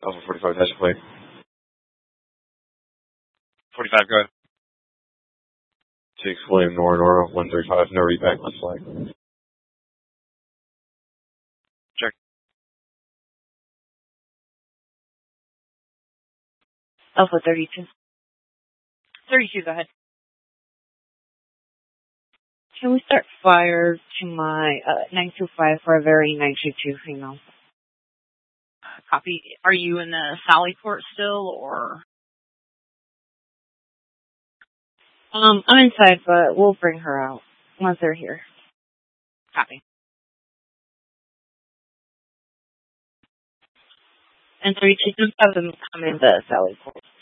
Alpha 45, that's your plate. 45, go ahead. 6, William Nora, 135, no readback, let's flag. Check. Alpha 32. 32, go ahead. Can we start fire to my 925 for a very 922 female? Copy. Are you in the Sallyport still, or? I'm inside, but we'll bring her out once they're here. Copy. And 32, just have them come in the Sallyport.